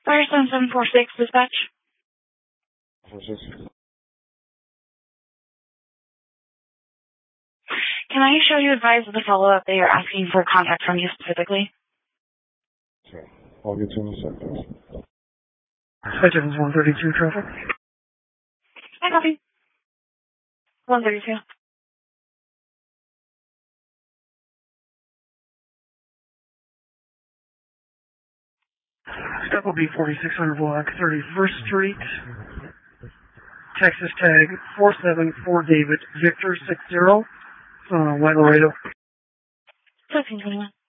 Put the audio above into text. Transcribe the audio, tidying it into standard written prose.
Fire 7746, dispatch. 46. Can I show you advise of the follow-up they are asking for contact from you specifically? Okay. I'll get to you in a second. Citations 132 traffic. I copy. 132. Step will be 4600 block, 31st Street, Texas tag 474 David Victor 60, White Laredo. 1321.